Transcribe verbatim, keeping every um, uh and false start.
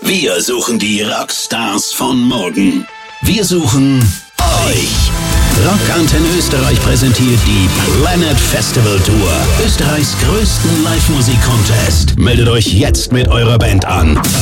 Wir suchen die Rockstars von morgen. Wir suchen euch. Rock Antenne Österreich präsentiert die Planet Festival Tour. Österreichs größten Live-Musik-Contest. Meldet euch jetzt mit eurer Band an.